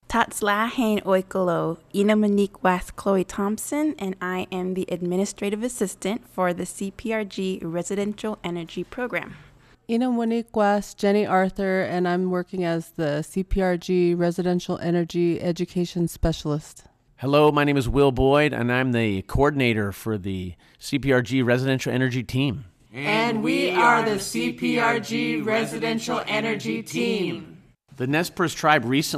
Tatsla Hain Oikolo, Ina Monique West Chloe Thompson, and I am the Administrative Assistant for the CPRG Residential Energy Program. Ina Monique West, Jenny Arthur, and I'm working as the CPRG Residential Energy Education Specialist. Hello, my name is Will Boyd, and I'm the coordinator for the CPRG Residential Energy Team. And we are the CPRG Residential Energy Team. The Nez Perce Tribe recently